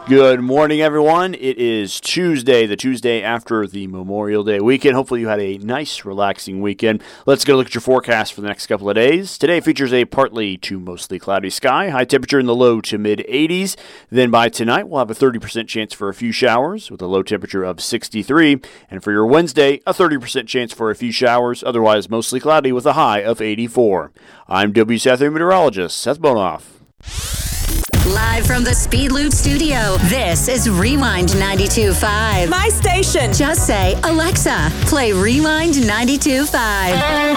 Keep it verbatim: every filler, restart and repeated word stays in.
Good morning, everyone. It is Tuesday, the Tuesday after the Memorial Day weekend. Hopefully you had a nice, relaxing weekend. Let's go look at your forecast for the next couple of days. Today features a partly to mostly cloudy sky, high temperature in the low to mid eighties. Then by tonight, we'll have a thirty percent chance for a few showers with a low temperature of sixty-three. And for your Wednesday, a thirty percent chance for a few showers, otherwise mostly cloudy with a high of eighty-four. I'm W C three meteorologist Seth Bonoff. Live from the Speed Loop studio, this is Rewind ninety-two point five. My station. Just say, Alexa, play Rewind ninety-two point five.